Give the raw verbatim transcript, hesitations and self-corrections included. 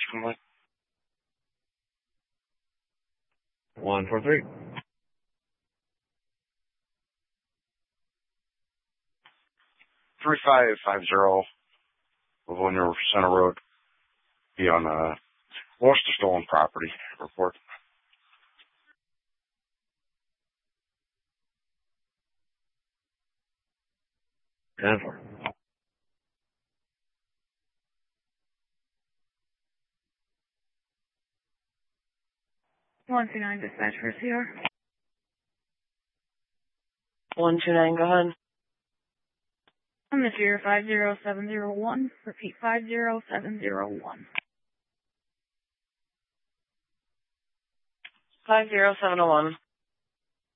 complaint. One four three. Three five five zero. Livonia Center Road. Be on uh, lost or stolen property report. Ten four. one two nine dispatch for C R. one two nine, go ahead. I'm the Sierra five zero seven zero one. Repeat five zero seven zero one. five zero seven zero one.